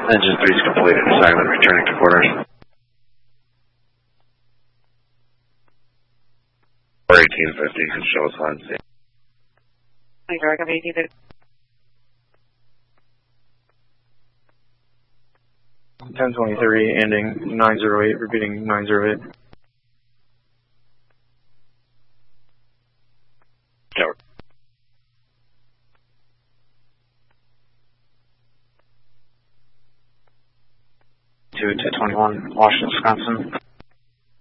Engine 3 is completed. Silent, returning to quarters. 1850, show us on scene. Direct 1850. 1023, ending 908, repeating 908. Tower. To 21, Washington, Wisconsin.